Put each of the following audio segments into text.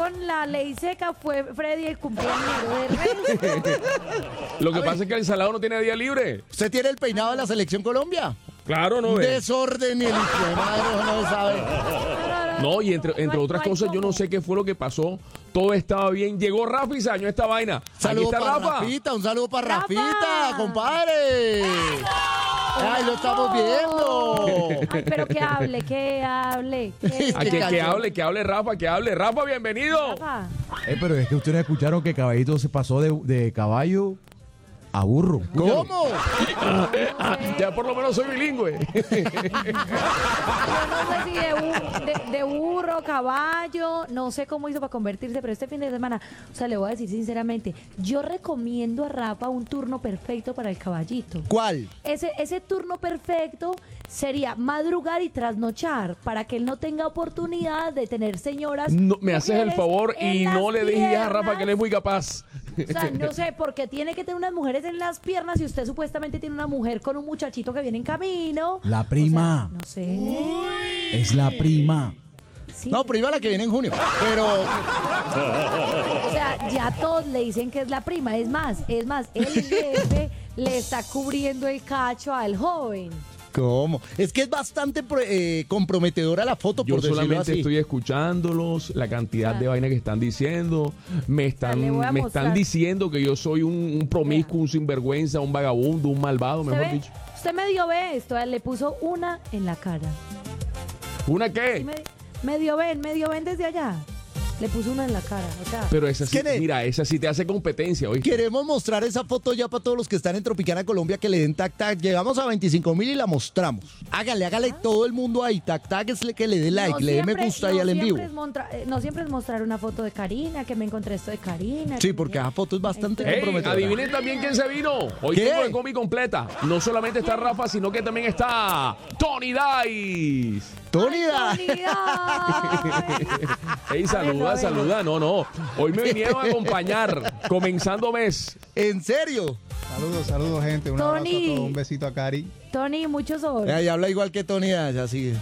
la ley seca fue Freddy el cumpleañero. De resto, Lo que pasa es que el Salado no tiene día libre. ¿Usted tiene el peinado de la Selección Colombia? Claro, ¿no? Desorden y el hijo de madre, no se sabe. No, y entre no otras hay cosas, yo no cómo. sé qué fue lo que pasó. Todo estaba bien. Llegó Rafa y se dañó esta vaina. Saludo Aquí está para Rafa. Rafita, un saludo para ¡Rafa! Rafita, compadre. ¡Ay, lo estamos viendo! ay, pero que hable, que hable. Es Aquí, que que hable Rafa, que hable. Rafa, bienvenido. Rafa, Pero es que ustedes escucharon que Caballito se pasó de caballo a burro. ¿Cómo? Ya por lo menos soy bilingüe. yo no sé si de burro, caballo, no sé cómo hizo para convertirse, pero este fin de semana, o sea, le voy a decir sinceramente, yo recomiendo a Rafa un turno perfecto para el caballito. ¿Cuál? Ese turno perfecto sería madrugar y trasnochar para que él no tenga oportunidad de tener señoras. No, me haces el mujeres favor en y las no le digas a Rafa que él es piernas. muy capaz. O sea, no sé, porque tiene que tener unas mujeres en las piernas y usted supuestamente tiene una mujer con un muchachito que viene en camino. La prima. O sea, no sé. Es la prima. Sí, No, pero iba la que viene en junio. Pero o sea, ya todos le dicen que es la prima. Es más, el jefe le está cubriendo el cacho al joven. ¿cómo? Es que es bastante comprometedora la foto, Yo por decirlo solamente así. estoy escuchándolos, la cantidad de vainas que están diciendo. Me le están, voy a me mostrar. están diciendo que yo soy un promiscuo, un sinvergüenza, un vagabundo, un malvado, ¿Usted, mejor ve? dicho. Usted medio ve esto, le puso una en la cara. ¿Una Sí, qué? medio ven desde allá. Le puso una en la cara, o sea. Pero esa sí, ¿Quién es? mira, esa sí te hace competencia, ¿oíste? Queremos mostrar esa foto ya para todos los que están en Tropicana Colombia, que le den tac tac. Llegamos a 25,000 y la mostramos. Hágale todo el mundo ahí. Tac tac es que le dé like, No le dé me siempre- gusta ahí no al en vivo. siempre no siempre es mostrar una foto de Karina, que me encontré esto de Karina. Sí, que porque me- esa foto es bastante Ey, comprometedora. Adivinen también quién se vino. Hoy ¿Qué? tengo el combi completa. No solamente está Rafa, sino que también está Tony Dice. Tony, da. Ey, saluda, saluda. No. Hoy me vinieron a acompañar, comenzando mes. ¿En serio? Saludos, gente. Un Tony. abrazo a todos. Un besito a Cari. Tony, mucho sol. Ahí habla igual que Tony, ya sigue.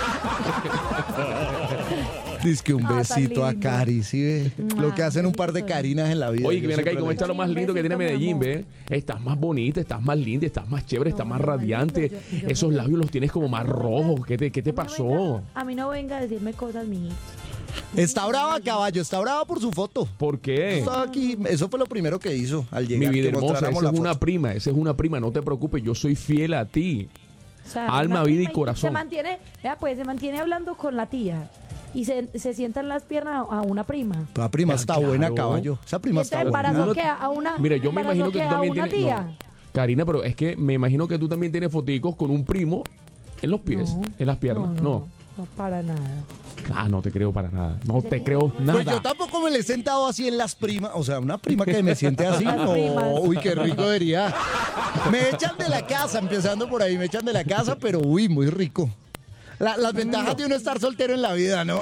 Dice que un Ah, tan besito a lindo. Cari, ¿sí ve? Lo que hacen un par de besito. Carinas en la vida. Oye, que Yo viene acá y siempre cómo le está digo. lo más lindo que tiene Medellín, ¿ve? Estás más bonita, estás más linda, estás más chévere, estás más radiante. yo Esos no- labios los tienes como más rojos. ¿Qué te pasó? A mí no venga a decirme cosas, mijito. Está brava, caballo, está brava por su foto. ¿Por qué? Estaba aquí, eso fue lo primero que hizo al Mi llegar. vida que hermosa, mostráramos esa es la una foto. prima, esa es una prima, no te preocupes, yo soy fiel a ti. O sea, Alma, una vida y prima corazón. Se mantiene, vea, pues, se mantiene hablando con la tía. Y se sientan las piernas a una prima. La prima está Claro. buena, caballo. Esa prima ¿Y está este buena. embarazo No, qué? ¿A una? Mira, yo me embarazo imagino que qué? tú ¿A también una tienes. tía? No. Karina, pero es que me imagino que tú también tienes foticos con un primo en los pies, No, en las piernas. No. No, para nada. Ah, no te creo para nada. No te creo Pues yo nada. tampoco me le he sentado así en las primas. O sea, una prima que me siente así. Las No, primas. uy, qué rico sería. Me echan de la casa, empezando por ahí, me echan de la casa, pero uy, muy rico. Las ventajas de uno estar soltero en la vida, ¿no?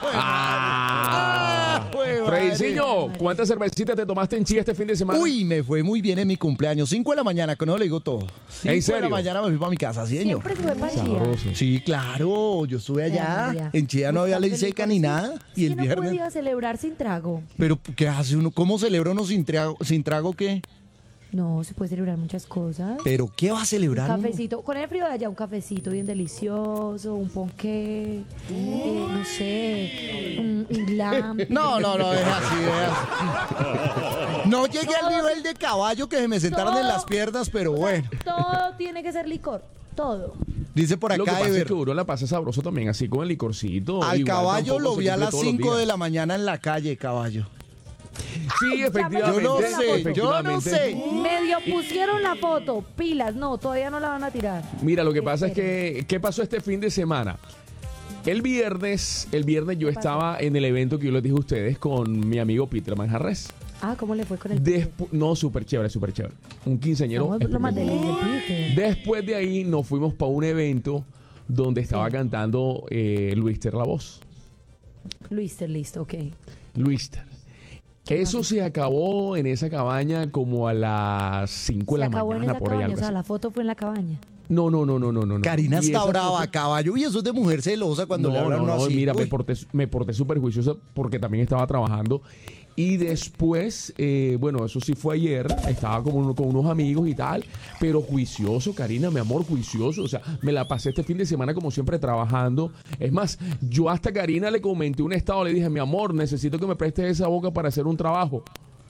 Jue madre. Frediciño, ¿cuántas cervecitas te tomaste en Chía este fin de semana? Uy, me fue muy bien en mi cumpleaños. 5 de la mañana, con eso le digo todo. 5 de serio? la mañana me fui para mi casa, sí, señor. Siempre fue para Chía. Sabroso. Sí, claro, yo estuve allá. Ya. En Chía no había ley seca ni nada. Y el no viernes. podía celebrar sin trago. Pero, ¿qué hace uno? ¿Cómo celebra uno sin trago? ¿Sin trago qué? No, se puede celebrar muchas cosas. ¿Pero qué va a celebrar uno? Cafecito, con el frío de allá, un cafecito bien delicioso, un ponqué, no sé, un glam. No, es así, es así. No llegué al nivel de caballo que se me sentaron en las piernas, pero bueno. Todo tiene que ser licor, todo. Dice por Lo que acá pasa es Ever. que uno la pasa sabroso también, así con el licorcito. Al Igual caballo tampoco lo se vi a cumple las todos los 5 de días. la mañana en la calle, caballo. Sí, efectivamente. Yo no sé, yo no efectivamente. sé. Medio pusieron la foto, pilas, no, todavía no la van a tirar. Mira, lo que pasa es que, ¿qué pasó este fin de semana? El viernes yo estaba en el evento que yo les dije a ustedes con mi amigo Peter Manjarres. Ah, ¿cómo le fue con el No, súper chévere, súper chévere. Un quinceañero. No, lo más espectacular. del Peter. Después de ahí nos fuimos para un evento donde estaba cantando Luister la voz. Luister, listo, ok. Luister. Eso se acabó en esa cabaña como a las 5 de Se la acabó en mañana, esa por ahí cabaña, algo o sea, así. la foto fue en la cabaña. No. Karina Y está esa brava, foto- caballo. Y eso es de mujer celosa cuando le hablan uno así. Mira, Uy. me porté súper juiciosa porque también estaba trabajando. Y después, bueno, eso sí fue ayer, estaba con unos amigos y tal, pero juicioso, Karina, mi amor, juicioso. O sea, me la pasé este fin de semana como siempre trabajando. Es más, yo hasta a Karina le comenté un estado, le dije, mi amor, necesito que me prestes esa boca para hacer un trabajo.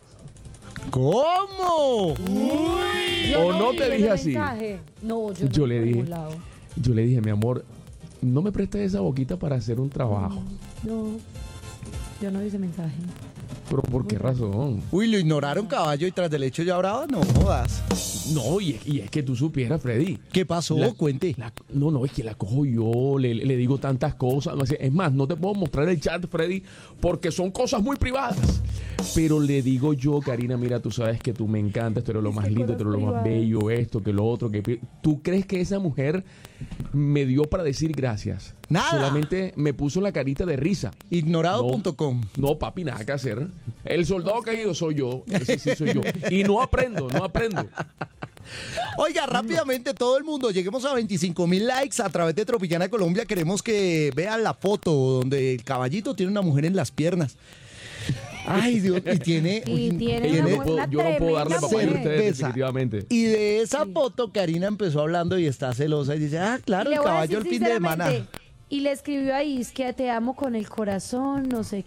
¿Cómo? Yo ¿O no vi te ese dije así? mensaje. No, yo no Yo vi le por dije, ningún lado. yo le dije, mi amor, no me prestes esa boquita para hacer un trabajo. No, yo no vi ese mensaje. ¿Pero por qué razón? Uy, lo ignoraron, caballo, y tras del hecho ya brava, no jodas. No, y es que tú supieras, Freddy. ¿Qué pasó? Cuente. No, es que la cojo yo, le digo tantas cosas. Es más, no te puedo mostrar el chat, Freddy, porque son cosas muy privadas. Pero le digo yo, Karina, mira, tú sabes que tú me encantas, tú eres lo más lindo, tú eres lo más bello, esto, que lo otro. ¿Tú crees que esa mujer me dio para decir gracias? Nada. Solamente me puso la carita de risa. Ignorado.com. No, papi, nada que hacer. El soldado caído soy yo. Ese sí soy yo. Y no aprendo. Oiga, rápidamente todo el mundo, lleguemos a 25,000 likes a través de Tropicana Colombia. Queremos que vean la foto donde el caballito tiene una mujer en las piernas. Ay, Dios, y tiene... Y tiene Yo una no puedo, yo no puedo darle tremenda papaya a mujer. ustedes, cerveza. definitivamente. Y de esa foto Karina empezó hablando y está celosa y dice, claro, Y le el voy a caballo el decir fin de semana. sinceramente, y le escribió ahí, es que te amo con el corazón, no sé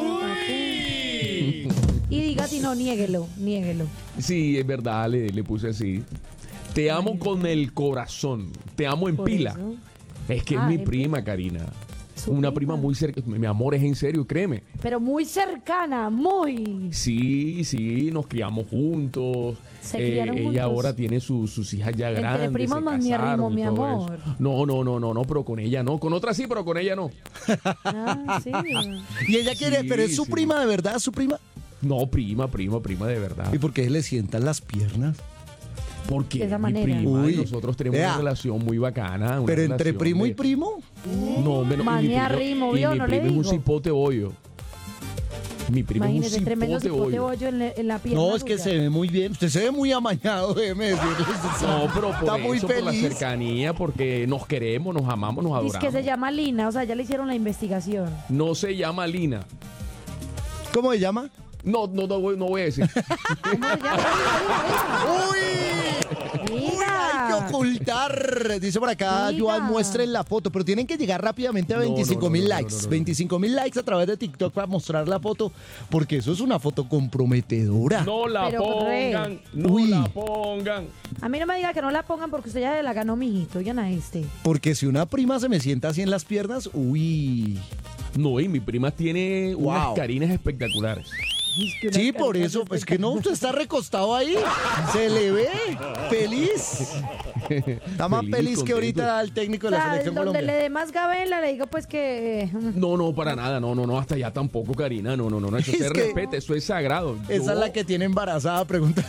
qué. Y diga si no, niéguelo. Sí, es verdad, le puse así. Te amo con el corazón. Te amo en Por pila. eso. Es que es Ah, mi en prima, Karina. Su Una prima. prima muy cerca. Mi amor, es en serio, créeme. Pero muy cercana, muy. Sí, nos criamos juntos. ¿Se criaron ella juntos? ahora tiene sus hijas ya Entre grandes. primos se más mi casaron arrimo, y mi todo amor. eso. No, pero con ella no. Con otra sí, pero con ella no. Ah, sí. Y ella quiere, Sí, pero es su sí. prima de verdad, su prima. No, prima, de verdad. ¿Y por qué le sientan las piernas? Porque De esa mi manera. prima Uy, y nosotros tenemos vea. una relación muy bacana. una Pero entre relación primo y de- primo. No, menos. Manía rimo, y ¿vio? mi No le primo es un digo. cipote bollo. Mi primo Imagínese, es un tremendo cipote cipote bollo. bollo en la pierna. No, es que suya. se ve muy bien. Usted se ve muy amañado, déjeme decirle. No, pero por Está muy eso, por la feliz. cercanía, porque nos queremos, nos amamos, nos Dice adoramos. que se llama Lina, o sea, ya le hicieron la investigación. No se llama Lina. ¿Cómo se llama? No voy a decir. ¿Cómo se llama? ¡Uy! Diga. Hay que ocultar. Dice por acá, Diga. Joan, muestren la foto, pero tienen que llegar rápidamente a No, 25,000 no, likes. no. 25,000 likes a través de TikTok para mostrar la foto, porque eso es una foto comprometedora. No la Pero, pongan, no Uy. la pongan. A mí no me diga que no la pongan porque usted ya se la ganó, mijito. Oigan a este. Porque si una prima se me sienta así en las piernas, uy. No, y mi prima tiene unas Wow. carinas espectaculares. Sí, por eso, pues que no, usted está recostado ahí, se le ve feliz. Está más feliz que contento. ahorita el técnico de O la sea, selección donde le colombiana. dé más gabela, le digo pues que... No, para nada, no, hasta allá tampoco, Karina, no, eso Es se que- respeta, eso es sagrado. Esa Yo- es la que tiene embarazada, pregunta.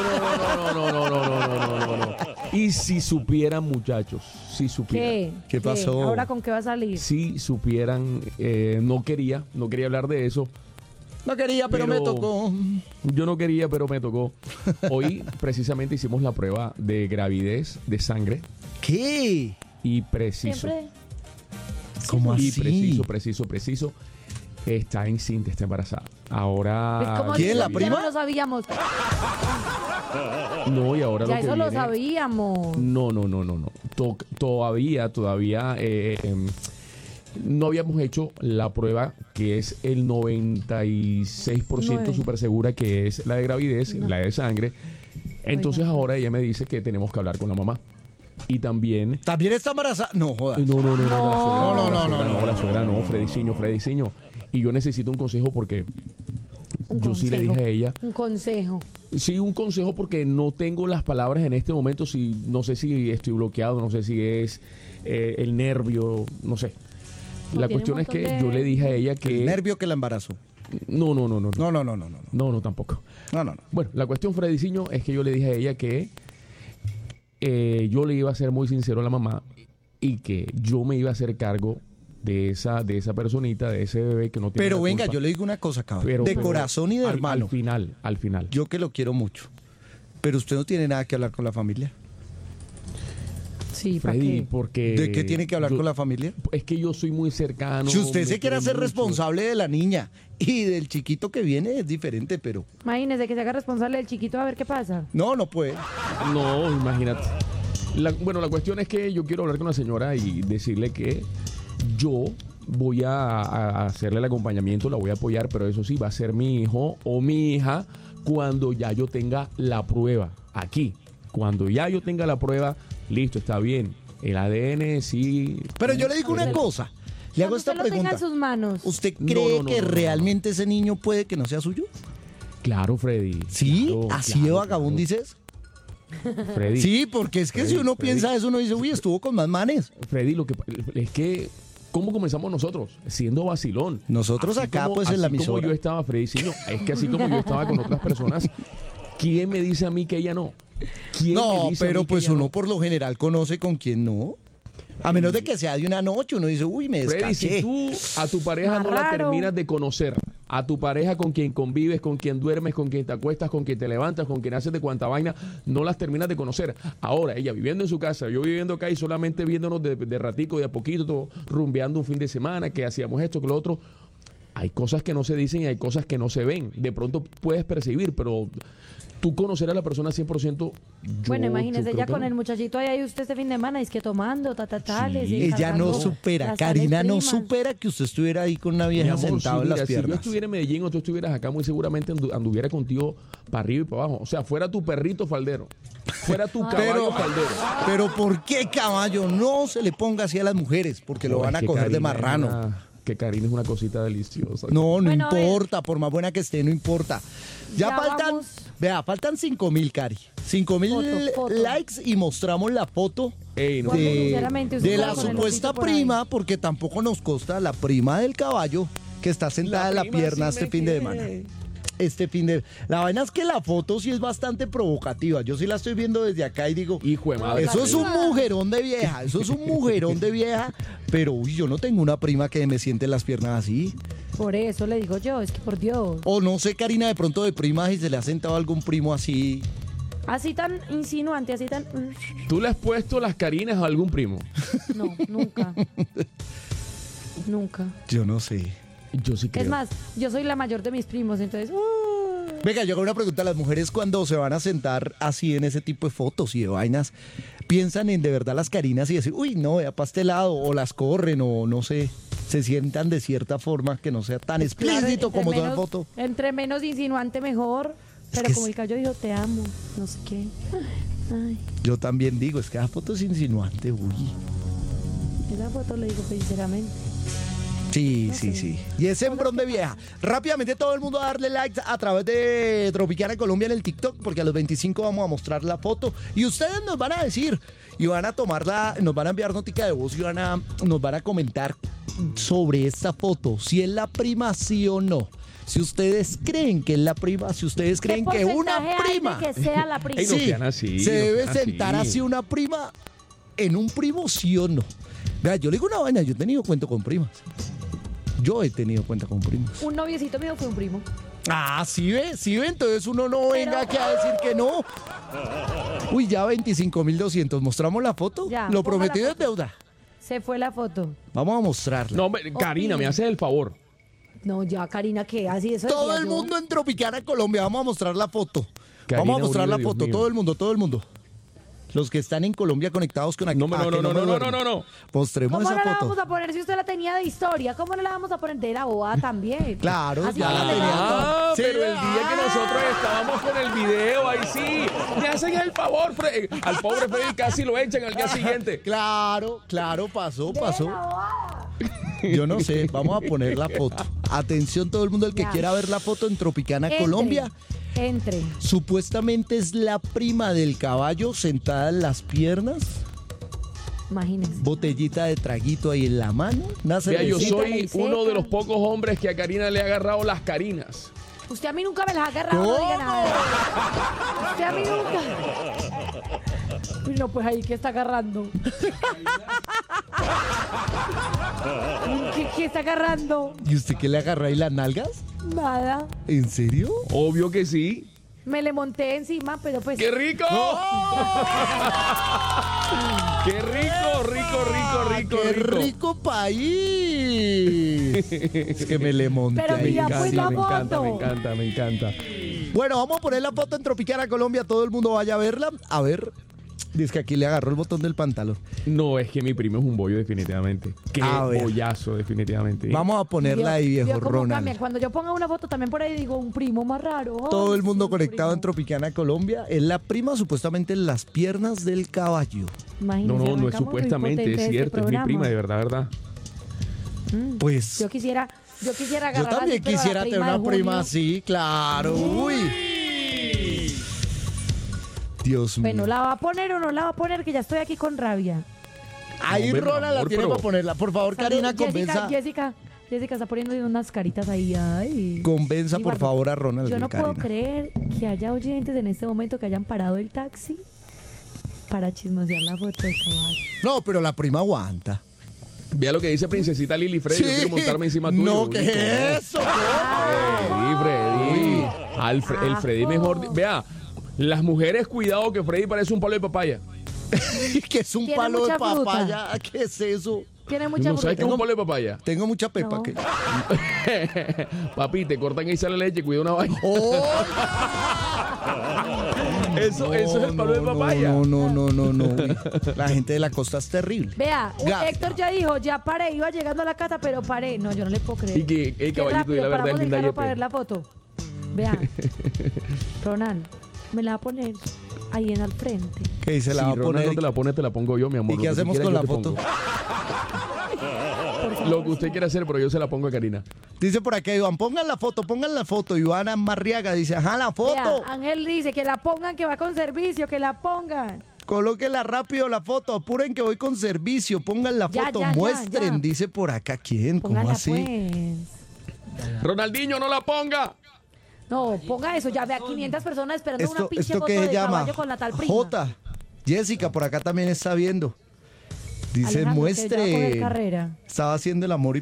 No. Y si supieran, muchachos, si supieran. ¿Qué? ¿Qué pasó? ¿Ahora con qué va a salir? Si supieran, no quería hablar de eso. No quería, pero me tocó. Yo no quería, pero me tocó. Hoy precisamente hicimos la prueba de gravidez de sangre ¿Qué? y preciso. Siempre... ¿Cómo Y así? preciso. Está encinta, está embarazada. Ahora. ¿Cómo ¿Quién, así? la Ya prima? no lo sabíamos. No, y ahora Ya lo que eso lo viene- sabíamos. No. Todavía no habíamos hecho la prueba que es el 96% súper segura que es la de gravidez, la de sangre. Entonces Oiga. ahora ella me dice que tenemos que hablar con la mamá. Y también... ¿También está embarazada? No, joda. No, No, la suegra no, Frediciño. Y yo necesito un consejo porque Un yo sí le consejo. dije a ella... Un consejo. Sí, un consejo porque no tengo las palabras en este momento. No sé si estoy bloqueado, no sé si es el nervio, no sé. No, La tiene cuestión un es que montón de- yo le dije a ella que... El nervio que la embarazó. No, No, tampoco. no. Bueno, la cuestión, Frediciño, es que yo le dije a ella que yo le iba a ser muy sincero a la mamá y que yo me iba a hacer cargo de esa personita, de ese bebé que no tiene Pero la venga, culpa. yo le digo una cosa, cabrón. Pero- De pero corazón y de hermano. Al final. Yo que lo quiero mucho. Pero usted no tiene nada que hablar con la familia. Sí, ¿para Freddy, qué? porque... ¿De qué tiene que hablar yo- con la familia? Es que yo soy muy cercano. Si usted me se quiere quiere hacer mucho. responsable de la niña y del chiquito que viene es diferente, pero Imagínese que se haga responsable del chiquito a ver qué pasa. no puede. No, imagínate. Bueno, la cuestión es que yo quiero hablar con la señora y decirle que yo voy a hacerle el acompañamiento, la voy a apoyar, pero eso sí, va a ser mi hijo o mi hija cuando ya yo tenga la prueba aquí. Cuando ya yo tenga la prueba, listo, está bien. El ADN sí. Pero yo le digo una cosa, le hago Cuando esta usted lo tenga pregunta. en sus manos. ¿Usted No, cree no, que no. realmente ese niño puede que no sea suyo? Claro, Freddy. ¿Sí? claro, ¿Así claro, de vagabundo claro. dices? Freddy. Sí, porque es que si Freddy, uno Freddy. piensa eso, uno dice, uy, estuvo con más manes. Freddy, lo que es que ¿cómo comenzamos nosotros? Siendo vacilón. Nosotros acá, pues, en la así como emisora. yo estaba, Freddy, sí, no, es que así como yo estaba con otras personas, ¿quién me dice a mí que ella no? ¿Quién me No, dice a pero mí que pues ella uno no? por lo general conoce con quién no. A menos de que sea de una noche, uno dice, uy, me Freddy, descaché. si tú a tu pareja Más no la raro. terminas de conocer, a tu pareja con quien convives, con quien duermes, con quien te acuestas, con quien te levantas, con quien haces de cuanta vaina, no las terminas de conocer. Ahora, ella viviendo en su casa, yo viviendo acá y solamente viéndonos de ratico, de a poquito, todo, rumbeando un fin de semana, que hacíamos esto, que lo otro. Hay cosas que no se dicen y hay cosas que no se ven. De pronto puedes percibir, pero tú conocer a la persona 100%. Bueno, imagínese creo ya que con no. el muchachito ahí usted este fin de semana, es que tomando, tales. y Ella no cantando supera, las Karina tales no primas. supera que usted estuviera ahí con una Mi vieja amor, sentada en mira, las si yo piernas. estuviera en Medellín o tú estuvieras acá, muy seguramente anduviera contigo para arriba y para abajo. O sea, fuera tu perrito faldero. Fuera tu caballo faldero. Pero ¿por qué, caballo? No se le ponga así a las mujeres, porque lo No, van es a que coger de Karina es marrano. que Karina es una cosita deliciosa. No Bueno, a ver. importa, por más buena que esté, no importa. Ya Ya faltan, vamos. vea, faltan 5.000, Cari. 5.000 Foto. likes y mostramos la foto Ey, no, Porque de, sinceramente usted de está la con el supuesta ojito por ahí. prima, porque tampoco nos consta la prima del caballo que está sentada en la prima pierna sí este me fin de quiere. semana. La vaina es que la foto sí es bastante provocativa. Yo sí la estoy viendo desde acá y digo, hijo de madre. eso es un mujerón de vieja, eso es un mujerón de vieja, pero uy, yo no tengo una prima que me siente las piernas así. Por eso le digo yo, es que por Dios. O no sé, Karina, de pronto de primas y se le ha sentado algún primo así. Así tan insinuante, así tan... ¿Tú le has puesto las carinas a algún primo? No, nunca. Nunca. Yo no sé. Yo sí creo. Es más, yo soy la mayor de mis primos, entonces... Venga, yo hago una pregunta a las mujeres cuando se van a sentar así en ese tipo de fotos y de vainas. ¿Piensan en de verdad las carinas y decir, uy, no, vea para este lado, o las corren, o no sé, se sientan de cierta forma que no sea tan explícito Claro, como entre toda menos- foto? Entre menos insinuante, mejor. Es Pero que como es- el callo dijo, te amo, no sé qué. Ay, Yo también digo, es que la foto es insinuante, uy. esa foto le digo sinceramente. Sí, sí, sí. Y es sembrón de vieja. Rápidamente todo el mundo a darle likes a través de Tropicana Colombia en el TikTok, porque a los 25 vamos a mostrar la foto. Y ustedes nos van a decir, y van a tomarla, nos van a enviar notica de voz y nos van a comentar sobre esta foto, si es la prima sí o no. Si ustedes creen que es la prima, si ustedes creen ¿Qué que una porcentaje hay de prima que sea la prima? Ey, no sean así, se no debe sean así. sentar así una prima en un primo, sí o no. Vea, yo le digo una vaina, yo he tenido cuento con primas. Yo he tenido cuenta con primos. Un noviecito mío fue un primo. Ah, sí ve, entonces uno no venga aquí a decir que no. Uy, ya 25.200. ¿Mostramos la foto? Ya, Lo ponga la prometido es foto. deuda. Se fue la foto. Vamos a mostrarla. No, hombre, Karina, me haces el favor. No, ya, Karina, ¿qué? Así eso Todo decía el yo. mundo en Tropicana Colombia, vamos a mostrar la foto. Karina Vamos a mostrar Uribe, la Dios foto, mío. todo el mundo. Los que están en Colombia conectados con aquí. No, no, no, no, no, no, no, no. Mostremos ¿Cómo no esa la foto. vamos a poner si usted la tenía de historia? ¿Cómo no la vamos a poner de la boda también? Claro, Así ya como la le teníamos. damos. Ah, Sí, pero el día que ah. nosotros estábamos con el video, ahí sí, me hacen el favor, al pobre Freddy casi lo echan al día siguiente. Claro, pasó. De la boda. Yo no sé, vamos a poner la foto. Atención todo el mundo, el que Ya. quiera ver la foto en Tropicana Entre, Colombia. Entre. Supuestamente es la prima del caballo sentada en las piernas, Imagínense. botellita de traguito ahí en la mano, una Vea, yo cervecita. soy Cervecita. uno de los pocos hombres que a Karina le ha agarrado las carinas. Usted a mí nunca me las ha agarrado, no diga nada. Usted a mí nunca. Uy, no, pues ahí, ¿qué está agarrando? ¿Qué está agarrando? ¿Y usted qué le agarra ahí las nalgas? Nada. ¿En serio? Obvio que sí. Me le monté encima, pero pues... ¡Qué rico! ¡Qué rico, rico! ¡Qué rico país! Es que me le monté Pero ahí. mira, pues, la foto. Me encanta. Bueno, vamos a poner la foto en Tropicana Colombia. Todo el mundo vaya a verla. A ver. Dice que aquí le agarró el botón del pantalón. No, es que mi primo es un bollo definitivamente. Qué A ver. bollazo definitivamente. Vamos a ponerla ahí, viejo cómo Ronald. cambian. Cuando yo ponga una foto también por ahí digo un primo más raro. Todo Ay, el mundo sí, conectado en primo. Tropicana Colombia. Es la prima supuestamente en las piernas del caballo. Imagínense, No es arrancamos muy supuestamente, potente es este cierto, es mi programa. prima, de verdad. Pues Yo quisiera yo agarrar también así, pero a la quisiera tener prima de una prima Julio. así, claro. Uy. Dios mío. Bueno, ¿la va a poner o no la va a poner? Que ya estoy aquí con rabia. Ahí Hombre, mi Ronald la amor, tiene pero- para ponerla. Por favor, Karina, Salud, convenza. Jessica está poniendo unas caritas ahí. Ay. Convenza, Y por guarda, favor, a Ronald. Yo y no puedo Karina. creer que haya oyentes en este momento que hayan parado el taxi para chismosear la foto de caballo. No, pero la prima aguanta. Vea lo que dice Princesita Lili Freddy. Yo quiero montarme encima tuyo. No, ¿qué Listo, es eso? Freddy. El Freddy Ajo. mejor. Vea, las mujeres, cuidado que Freddy parece un palo de papaya. ¿Qué es un Tiene palo de mucha fruta. papaya? ¿Qué es eso? Tiene mucha ¿No sabes qué es un palo de papaya? Tengo mucha pepa. No. ¿Qué? Papi, te cortan y sale leche, cuida una vaina. ¡Oh! Eso es el palo de papaya. No. Uy, la gente de la costa es terrible. Vea, Gasta. Héctor ya dijo, ya paré, iba llegando a la casa, pero paré. No, yo no le puedo creer. Y que, Qué caballito, rápido, y la verdad, paramos el el carro Hyundai para ver la foto. Vea, Ronald, me la va a poner ahí en al frente. ¿Qué dice? Si La va a Ronald poner. no te la pone, te la pongo yo, mi amor. ¿Y Lo qué que tú hacemos quieras, con yo la te foto? pongo. Lo que usted quiera hacer, pero yo se la pongo a Karina. Dice por aquí Iván, pongan la foto. Ivana Marriaga dice, ajá, la Vea, foto. Ángel dice que la pongan, que va con servicio, que la pongan. Colóquela rápido la foto, apuren que voy con servicio, pongan la Ya, foto, ya, muestren, ya. dice por acá, ¿quién? ¿Cómo Póngala así? pues. Ronaldinho, no la ponga. No, ponga eso, ya vea 500 personas esperando una pinche Esto foto que de se llama caballo con la tal prima. J. Jessica por acá también está viendo. Dice, Alejandro, que ya va a coger muestre. carrera. Estaba haciendo el amor y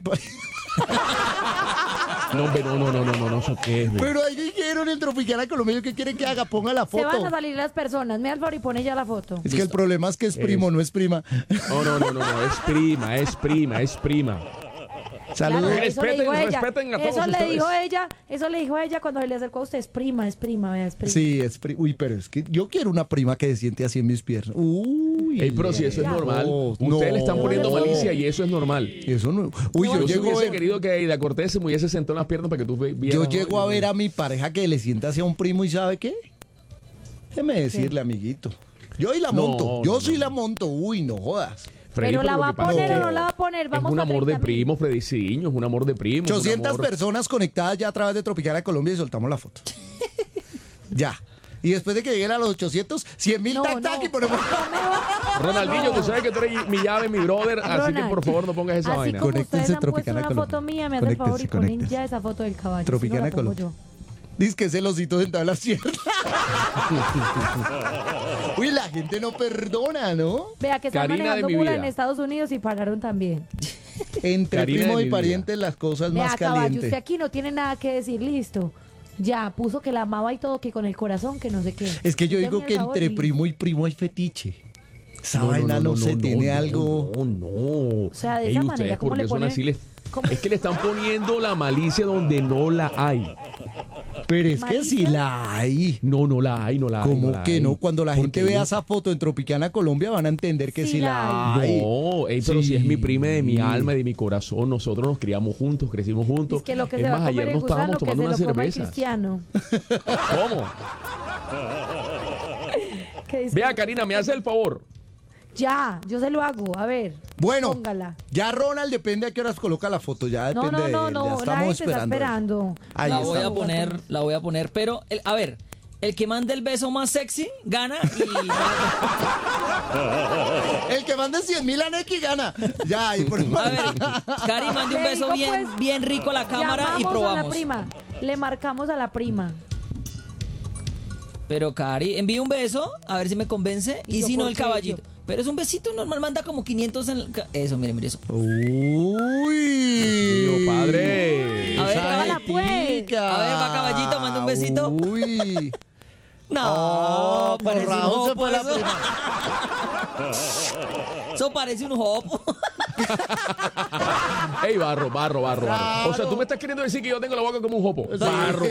No, hombre, no, ¿eso qué es? ve? Pero ahí dijeron en Tropicana Colombia, ¿qué quieren que haga? Ponga la Se van a foto. salir las personas. Me al favor y pone ya la foto. Es que el problema es que es primo, no es prima. No, es prima. Saludos. Claro, eso le dijo ella. Respeten a todos Eso le ustedes. dijo ella cuando se le acercó a usted. Es prima, vea, es prima. Sí, es prima. Uy, pero es que yo quiero una prima que se siente así en mis piernas. Uy. Ey, pero si eso es Ya. normal. No, Ustedes le están poniendo no. malicia y eso es normal. Eso no. Uy, Yo yo sí llego a hubiese ver. querido que Aida Cortés se me hubiese sentado en las piernas para que tú vieras. Yo llego a ver a mi pareja que le sienta hacia un primo y ¿sabe qué? Déjeme decirle, amiguito. Yo hoy la No, monto. Yo no, sí no. la monto. Uy, no jodas. Freddy, Pero la lo va que a pasa poner es o que no la va a poner. Vamos es un a amor de 30.000. primo, Frediciño, es un amor de primo. es un 800 amor. personas conectadas ya a través de Tropicana Colombia y soltamos la foto. Ya. Y después de que lleguen a los 800, 100.000 No, tac tac no. y ponemos. Ronaldinho, tú sabes que tú eres mi llave, mi brother, así que Ronald, por favor no pongas esa Así vaina. como Conéctense, ustedes han puesto Tropicana una Colombia. foto mía, me hacen el favor y Conéctense, ponen conéctense. ya esa foto del caballo. Tropicana Si no la pongo Colombia. yo. Dice que celosito sentado en la sierra. Uy, la gente no perdona, ¿no? Vea que están Karina de manejando mi mula vida. en Estados Unidos y pararon también. Entre Karina primo de y mi parientes las cosas Vea, más caballo, calientes. usted aquí no tiene nada que decir, listo. Ya, puso que la amaba y todo, que con el corazón, que no sé qué. Es que yo Usted digo me que el favor entre y- primo y primo hay fetiche. Esa vaina no, se tiene algo. No. O sea, de Ey, esa ustedes, manera, ¿cómo ¿por le qué son ponen? así? ¿Cómo? Es que le están poniendo la malicia donde no la hay. Pero es que si ¿Malicia? la hay. No la hay, no la hay. ¿Cómo la que hay. no? Cuando la gente Porque vea esa foto en Tropicana Colombia van a entender que Sí sí la la hay. hay. No, ey, pero Sí. si es mi prima de mi alma y de mi corazón, nosotros nos criamos juntos, crecimos juntos. Es que lo que es se va más, a comer ayer el nos gusano, estábamos que tomando se una lo coma el cerveza. cristiano. ¿Cómo? ¿Qué dice? Vea, Karina, me hace el favor. Ya, yo se lo hago, a ver. Bueno, Póngala. ya Ronald depende a qué horas coloca la foto, ya No, depende no, de él, ya la estamos gente está esperando. Ahí La está. voy a poner, pero a ver, el que mande el beso más sexy gana y El que mande 100.000 a Neki gana. Ya, y por a ver, Cari mande un Le beso digo, bien, pues, bien rico a la cámara y Llamamos a la probamos. prima. Le marcamos a la prima. Pero Cari, envíe un beso, a ver si me convence, ¿Y y yo si no por el qué? caballito. Pero es un besito normal, manda como 500 en el eso, mire eso. Uy. Dios padre. A ver, esa hágala, pues. jetica. A ver, va, caballito, manda un besito. Uy. No, por parece un Raúl se jopo fue la eso. prima. Eso parece un jopo. Ey, barro. O sea, tú me estás queriendo decir que yo tengo la boca como un jopo. Barro.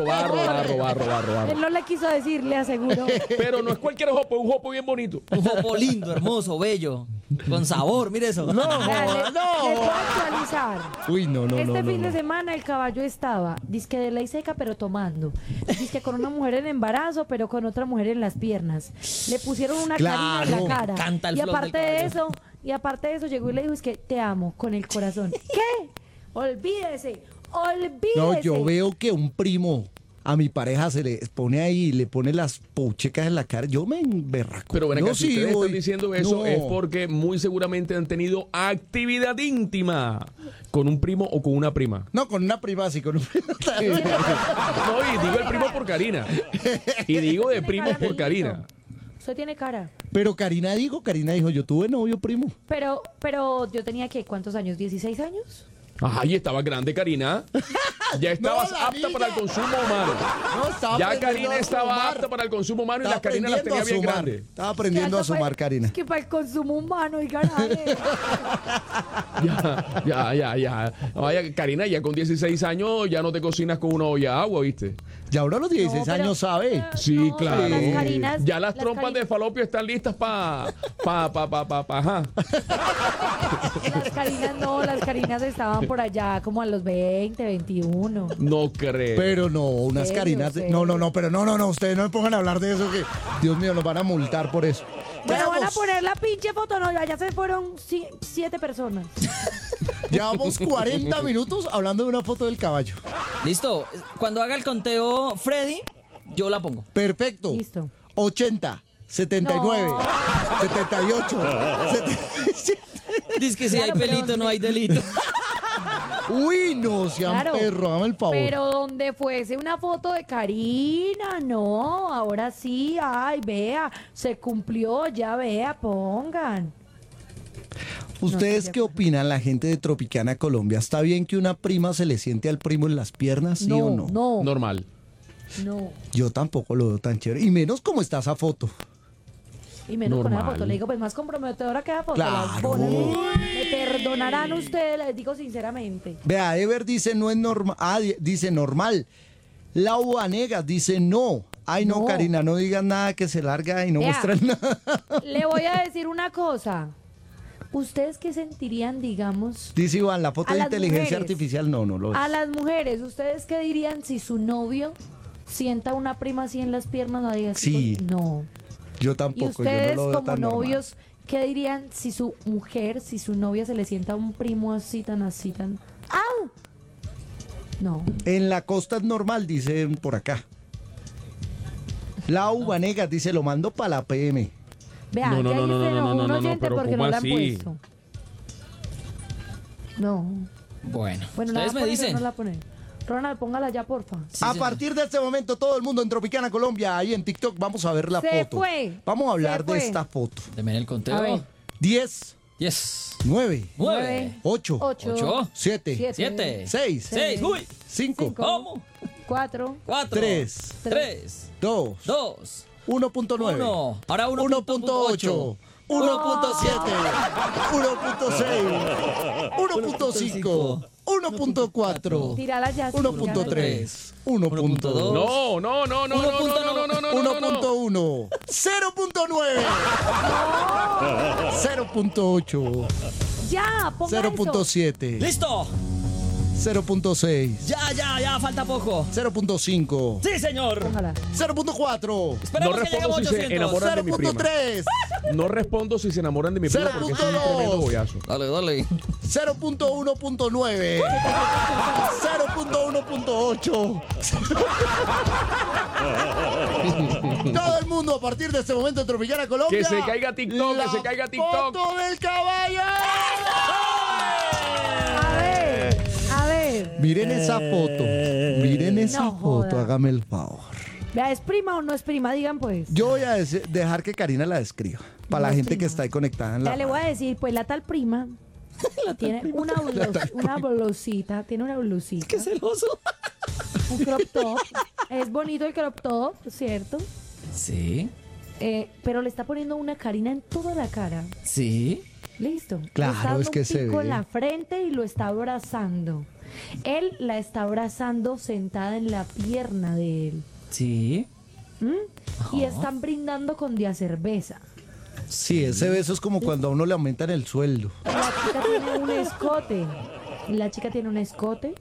Él no le quiso decir, le aseguro. Pero no es cualquier jopo, es un jopo bien bonito. Un jopo lindo, hermoso, bello, con sabor, mire eso. Vea, le puedo actualizar. Uy, no. Este fin de semana el caballo estaba, dizque de ley seca, pero tomando. Dizque con una mujer en embarazo, pero con otra mujer en las piernas. Le pusieron una carina en Claro, la cara. canta el Y flow aparte del de caballo. eso, llegó y le dijo, es que te amo con el corazón. ¿Qué? Olvídese. No, yo veo que un primo a mi pareja se le pone ahí y le pone las pouchecas en la cara. Yo me emberraco. Pero ven Yo acá, si sí ustedes voy. están diciendo eso No. es porque muy seguramente han tenido actividad íntima con un primo o con una prima. No, con una prima sí, con un primo. No, y digo el primo por Karina. Y digo de primos por Karina. Usted tiene cara. Pero Karina dijo, yo tuve novio primo. Pero yo tenía, ¿qué? ¿Cuántos años? ¿16 años? Ay, estaba grande Karina. Ya estabas No, la apta niña. para el consumo humano. No, estaba Ya aprendiendo Karina a estaba sumar. apta para el consumo humano y Estaba las Karina las tenía bien aprendiendo a grandes. sumar. Estaba aprendiendo a Que sumar, Karina. Es que para el consumo humano, y ganar. Ya. Vaya, Karina, ya con 16 años ya no te cocinas con una olla de agua, ¿viste? Ya ahora a los 16 años sabe. Sí, No, claro. las Karinas- Ya las las trompas Kari- de falopio están listas ajá. Las Karinas no, las Karinas estaban por allá como a los 20, 21. No creo. Pero no, unas ¿Serio? Karinas. ¿Serio? No, ustedes no me pongan a hablar de eso que, Dios mío, nos van a multar por eso. Bueno, van a Llevamos- poner la pinche foto, no, ya se fueron 7 personas. Llevamos 40 minutos hablando de una foto del caballo. Listo. Cuando haga el conteo Freddy, yo la pongo. Perfecto. Listo. 80, 79, No. 78, 77. Dice que si hay Claro, pero pelito no hay delito. Uy, no, sean Claro, perro, dame el favor. pero donde fuese una foto de Karina, no, ahora sí, ay, vea, se cumplió, ya vea, pongan. ¿Ustedes no, qué opinan, la gente de Tropicana Colombia? ¿Está bien que una prima se le siente al primo en las piernas, sí o no? No, Normal. no. Yo tampoco lo veo tan chévere. Y menos como está esa foto. Y menos con Normal. la foto, le digo, pues más comprometedora que la foto. Claro. las ponen. Me perdonarán ustedes, les digo sinceramente. Vea, Ever dice no es normal. Ah, dice normal. Lau Vanegas dice no. Ay, no, No. Karina, no digas nada que se larga y no Vea. muestran nada. Le voy a decir una cosa. ¿Ustedes qué sentirían, digamos, Dice Iván, la foto A de las inteligencia mujeres. artificial no lo es. a las mujeres? ¿Ustedes qué dirían si su novio sienta una prima así en las piernas? No, diga así, Sí. No. Yo ¿Y tampoco, yo no ustedes lo veo como tan normal. novios, qué dirían si su mujer, si su novia se le sienta a un primo así, tan... ¡Au! No. En la costa es normal, dicen por acá. Lau Vanegas dice, lo mando para la PM. Vea, No, no, ya no, ahí no, se no, enojó no, un no, oyente pero porque ¿cómo no la han así? puesto. No. Bueno, Bueno, ¿la va a ustedes me poner o dicen. no la poner? Ronald, póngala ya, porfa. Sí, A señor. partir de este momento, todo el mundo en Tropicana Colombia, ahí en TikTok, vamos a ver la Se foto. fue. Vamos a hablar Se de fue. esta foto. Deme el conteo. A ver. 10, 10, 9, 9, 8, 8, 7, 7, 6, 6, uy, 5, Cinco. ¿cómo? 4. 4, 3, 3, 2, 2, 1.9, 1. Ahora 1.8, 1.7, 1.6, 1.5, 1.4, Tírala ya. 1.3, 1.2, No, no, no, no, no, no, no, no, no, no, no, no. 1.1, 0.9, 0.8, Ya, ponga eso. 0.7, ¡Listo! 0.6, Ya, falta poco. 0.5, ¡Sí, señor! Póngala. 0.4, Esperemos No que lleguemos respondo a si se 800. enamoran de mi prima. 0.3, No respondo si se enamoran de mi prima porque eso es un 0.2. tremendo bollazo. Dale, dale. 0.1.9, 0.1.8. Todo el mundo a partir de este momento en Tropicana Colombia. Que se caiga TikTok, la que se caiga TikTok. Foto del caballo. A ver. Miren esa foto. Miren esa No foto, joda. hágame el favor. Vea, ¿es prima o no es prima? Digan pues. Yo voy a dejar que Karina la describa. Para No la es gente que prima. está ahí conectada en la Ya le voy a decir, pues la tal prima tiene una blusita, tiene una blusita, ¡Qué celoso! un crop top. Es bonito el crop top, ¿cierto? Sí. Pero le está poniendo una Karina en toda la cara. Sí. Listo. Claro, Le está dando es que un se pico ve. en la frente y lo está abrazando. Él la está abrazando sentada en la pierna de él. Sí. ¿Mm? Y están brindando con día cerveza. Sí, ese beso es como cuando a uno le aumentan el sueldo. La chica tiene un escote. La chica tiene un escote.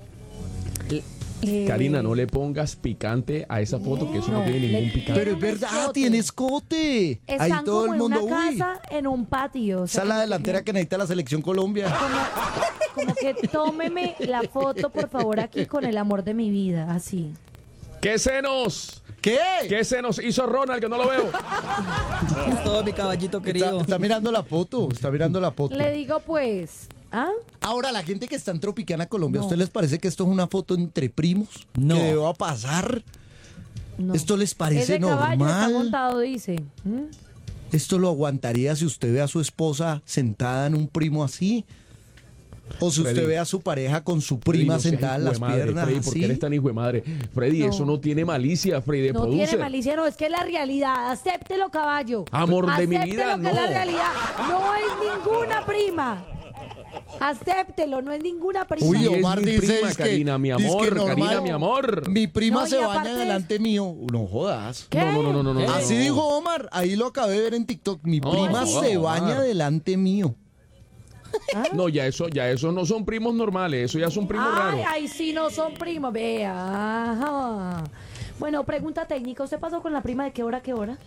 Karina, no le pongas picante a esa foto, que eso no, No, tiene ningún le- picante. Pero es un verdad, escote. tiene escote. Ahí Están todo como el mundo, en una uy. casa, en un patio. O sea, Esa es la como delantera que necesita la selección Colombia. como que tómeme la foto, por favor, aquí con el amor de mi vida, así. ¿Qué senos? ¿Qué? ¿Qué senos hizo Ronald, que no lo veo? Es todo mi caballito querido. Está mirando la foto, está mirando la foto. Le digo, pues, ¿ah? Ahora, la gente que está en Tropicana, Colombia, ¿a ustedes les parece que esto es una foto entre primos? No. ¿Que va a pasar? No. ¿Esto les parece Ese caballo está normal? montado, dice. ¿Mm? ¿Esto lo aguantaría si usted ve a su esposa sentada en un primo así? ¿O si usted Freddy. ve a su pareja con su prima Freddy, no seas sentada en hijo de las madre, piernas Freddy, ¿por qué así? eres tan hijo de madre? Freddy, No. eso no tiene malicia, Freddy, de No producer. tiene malicia, no, es que es la realidad. Acéptelo, caballo. Amor de mi Acéptelo vida, que es la no. realidad. No es ninguna prima. Acéptelo, no es ninguna prima. Uy, Sí, es Omar mi dice prima, es que, Karina, mi dice amor, que normal. Karina, mi amor. Mi prima No, y se aparte baña es- delante mío. No jodas. ¿Qué? No. Así dijo Omar, ahí lo acabé de ver en TikTok. Mi No, prima no, se no, baña Omar. delante mío. No, ya eso no son primos normales, eso ya son primos raros. Ay, sí, no son primos, vea. Ajá. Bueno, pregunta técnica, ¿usted pasó con la prima de qué hora a qué hora?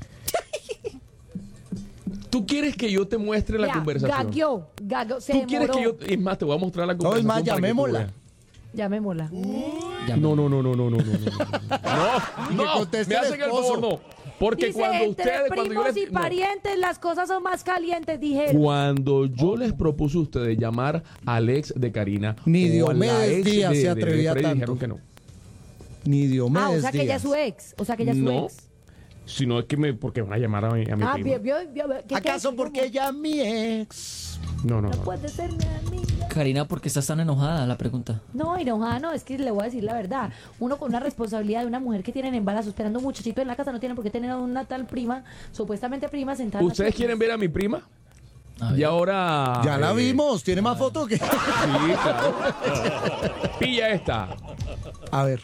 ¿Tú quieres que yo te muestre la Vea, conversación? gagueó, se ¿Tú quieres demoró. que yo... Es más, te voy a mostrar la No, conversación. es más, para que tú llamémosla. veas. Llamémosla. No. Y que No, conteste me el hacen el esposo. favor, no. Porque Dice, cuando entre ustedes, cuando yo primos les... y no. parientes, las cosas son más calientes, dijeron. Cuando yo les propuse a ustedes llamar al ex de Karina Ni o a la Diomedes ex Díaz se de atrevía Freddy, tanto. dijeron que no. Ni Diomedes O sea que ella es Díaz. su ex. O sea que ella es su No. ex. Si no es que porque van a llamar a mi prima. ¿qué ¿Acaso qué? porque ella es mi ex? No. No puede ser mi amiga. Karina, ¿por qué estás tan enojada? La pregunta. No, enojada, no, es que le voy a decir la verdad. Uno con una responsabilidad de una mujer que tiene en embarazo, esperando un muchachito en la casa, no tiene por qué tener a una tal prima, supuestamente prima, sentada. en las ¿Ustedes piernas. quieren ver a mi prima? A ver. Y ahora... Ya la vimos, ¿tiene más fotos que? Sí, claro. Pilla esta. A ver,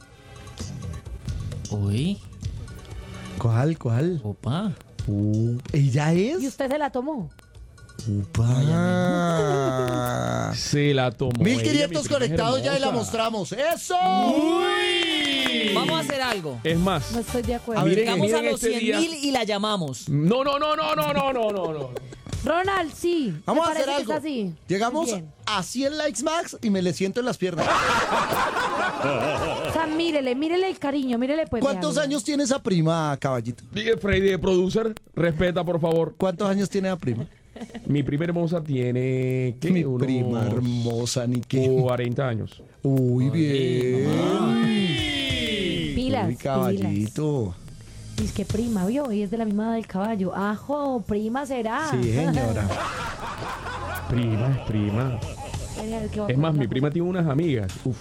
Uy, ¿cuál? opa. ¿Ella ¿Y es? usted se la tomó? Upa. Se la tomó. 1500 conectados ya y la mostramos. mostramos. ¡Eso! Vamos a hacer algo. Es más, No estoy de acuerdo. A ver, Llegamos a miren los este 100.000 y la llamamos. no. Ronald, sí. Vamos me a hacer parece que algo. está así. Llegamos Bien. a 100 likes max y me le siento en las piernas. O sea, mírele el cariño, mírele pues. ¿Cuántos vea, años tiene esa prima, caballito? Dije, Freddy, de producer, respeta, por favor. ¿Cuántos años tiene la prima? Mi prima hermosa tiene, ¿qué? Mi Unos prima hermosa, ni qué. 40 años. Uy, bien. Pilas, Uy, caballito. Dice que prima, vio, y es de la misma edad del caballo. Ajo, prima será. Sí, señora. Prima, es prima. Es más, mi prima tiene unas amigas. Uf.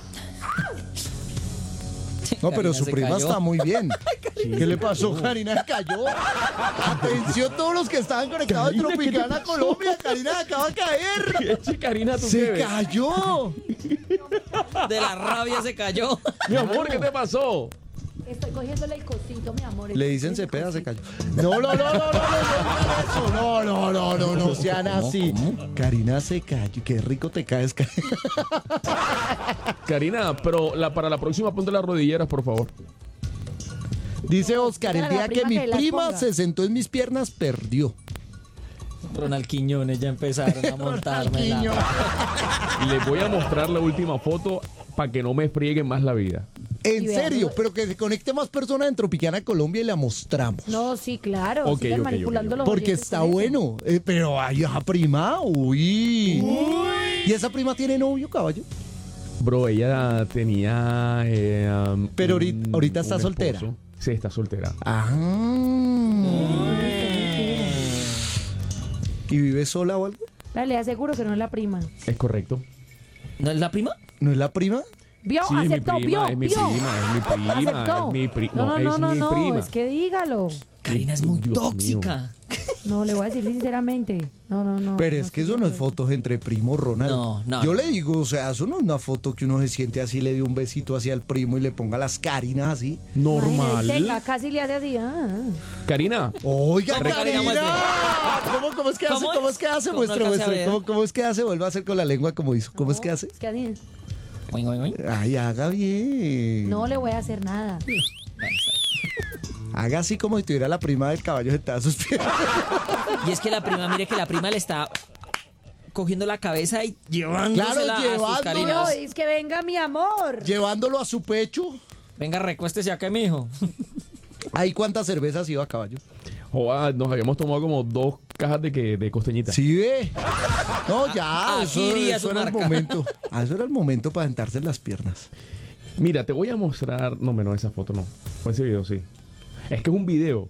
No, pero Karina su se prima cayó. está muy bien. ¿Qué le pasó? Karina se cayó. Atención todos los que estaban conectados en Karina, ¿qué te Tropicana, pasó? Colombia. Karina se acaba de caer. ¿Qué, Karina, tú qué Se ves? cayó. De la rabia se cayó. Mi amor, ¿qué te pasó? Estoy cogiéndole el cosito, mi amor. Le dicen Cepeda, se cayó. No, no sean así. Karina se cayó. Qué rico te caes, Karina. Karina, pero para la próxima ponte las rodilleras, por favor. Dice Oscar, el Dígale a día la que mi prima que las prima ponga. se sentó en mis piernas, perdió. Ronald Quiñones ya empezaron a montármela. Les voy a mostrar la última foto para que no me frieguen más la vida. En Y vean, serio, ¿no? pero que se conecte más personas en Tropicana Colombia y la mostramos. No, sí, claro. Ok, sigan ok, manipulando ok. los Porque oyentes está con eso. bueno. Pero ay, esa prima, uy. ¿Y esa prima tiene novio, caballo? Bro, ella tenía... Pero ahorita está soltera. esposo. Sí, está soltera. Ah. ¿Y vive sola o algo? Le aseguro que no es la prima. Es correcto. ¿No es la prima? ¿No es la prima? Vio, Sí, es mi aceptó, prima, vio, es mi vio. prima, es mi prima, Aceptó. es mi prima. No, es mi prima. es que dígalo. Karina es muy Dios mío. tóxica. No, le voy a decir sinceramente. No. Pero es que eso no es fotos entre primo, Ronald. No. Yo le digo, o sea, eso no es una foto que uno se siente así, le dé un besito hacia el primo y le ponga las carinas así. Normal. Venga, casi le hace así. Karina, Oiga, ¿Cómo, Karina, Karina. ¿Cómo es que hace? ¿Cómo ¿Cómo es es? que hace? ¿Cómo Muestre. alcanza a ver? ¿Cómo es que hace? Vuelva a hacer con la lengua como hizo. ¿Cómo es que hace? Es que así. Oing, oing, oing. Ay, haga bien. No le voy a hacer nada. Haga así como si tuviera la prima del caballo sentada a sus pies. Y es que la prima, mire que la prima le está cogiendo la cabeza y llevándosela Claro, a sus llevándolo. No, Carinas. es que venga mi amor. Llevándolo a su pecho. Venga, recuéstese acá, mijo. ¿Ahí cuántas cervezas iba a caballo? joder, nos habíamos tomado como 2 cajas de costeñita. Sí, ve. No, ya. Aquí iría eso su era el marca. momento. Eso era el momento para sentarse en las piernas. Mira, te voy a mostrar. No, menos esa foto no. O ese video sí. Es que es un video.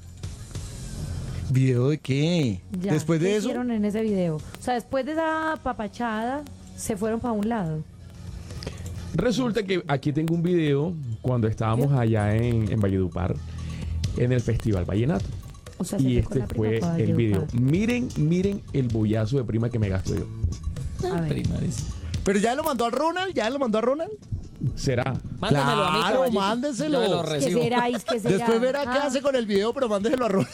¿Video de qué? Ya, Después de ¿qué eso. hicieron en ese video? O sea, después de esa papachada, se fueron para un lado. Resulta que aquí tengo un video cuando estábamos allá en Valledupar, en el Festival Vallenato. O sea, se Y fue con este la prima fue para el video. Valledupar. Miren el bollazo de prima que me gasto yo. A ver. Prima, dice. Pero ya lo mandó a Ronald, ¿Será? Mándamelo a mí, Claro, caballito. mándeselo. Yo me lo ¿Qué recibo. será? ¿Qué será? Después verá qué Ah, hace con el video, pero mándeselo a Ronald.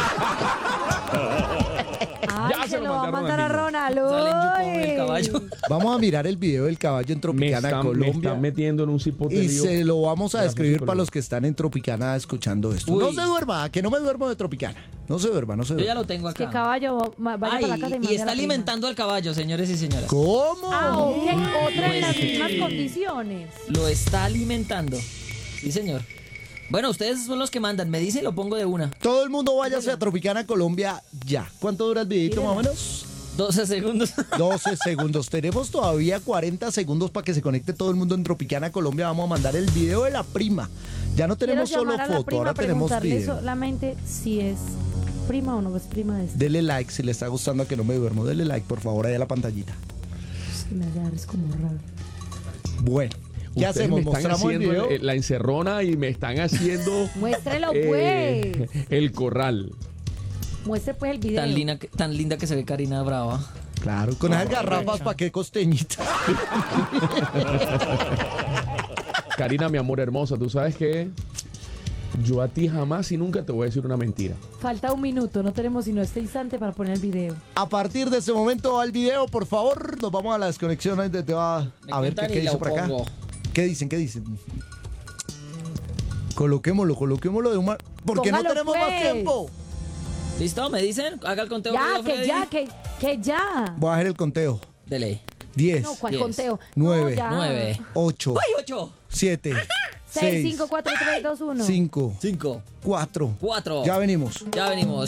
ay, Ya se lo va a mandar a mandaron Ronald. Sale en YouTube con el uy. caballo. Vamos a mirar el video del caballo en Me Tropicana, están Colombia. metiendo en un cipote Y lío. se lo vamos a Gracias, describir Colombia. para los que están en Tropicana escuchando esto. Uy. No se duerma, que no me duermo de Tropicana. No se duerma. Yo ya lo tengo Que acá. caballo vaya Ay, para la casa y y mande a está la prima. alimentando al caballo, señores y señoras. ¿Cómo? Ah, ok. Otra en las Pues, mismas condiciones. Lo está alimentando. Sí, señor. Bueno, ustedes son los que mandan. Me dice y lo pongo de una. Todo el mundo váyase a Tropicana, Colombia, ya. ¿Cuánto dura el videito más o menos? 12 segundos. 12 segundos. Tenemos todavía 40 segundos para que se conecte todo el mundo en Tropicana, Colombia. Vamos a mandar el video de la prima. Ya no tenemos Quiero solo llamar a la foto, prima ahora a tenemos preguntarle video. solamente si es prima o no es prima de este. Dele like si le está gustando a que no me duermo. Dele like, por favor, ahí a la pantallita. Se me hace es como raro. Bueno, ¿qué Ustedes hacemos? me están ¿Mostramos el haciendo video? la encerrona y me están haciendo Muéstrelo, pues. el corral. Muestre, pues, el video. Tan linda que se ve Karina Brava. Claro, con esas garrafas, ¿para qué costeñita? Karina, mi amor hermosa, tú sabes que yo a ti jamás y nunca te voy a decir una mentira. Falta un minuto, no tenemos sino este instante para poner el video. A partir de este momento al video, por favor, nos vamos a la desconexión. Ahí te va a ver cuentan qué y la dice por acá. pongo. ¿Qué dicen? Coloquémoslo de un mar. Porque no Póngalo, tenemos más pues. tiempo. ¿Listo? ¿Me dicen? Haga el conteo. Ya, rápido, que Freddy. ya, que ya. Voy a hacer el conteo. Dele. 10, No, ¿cuál 10, conteo? 9, No, ya. 9. 8, ¡Ay, 8! 7, 6, 6, 5, 4, 3, 2, 1. 5, 5. 4. 4. Ya venimos. Ya venimos.